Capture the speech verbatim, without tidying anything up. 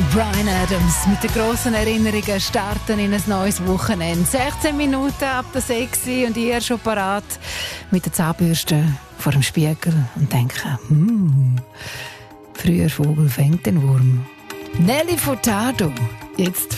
Bryan Adams mit den grossen Erinnerungen starten in ein neues Wochenende. sechzehn Minuten ab der sechs und ihr schon parat mit der Zahnbürste vor dem Spiegel und denken, hm, früher Vogel fängt den Wurm. Nelly Furtado, jetzt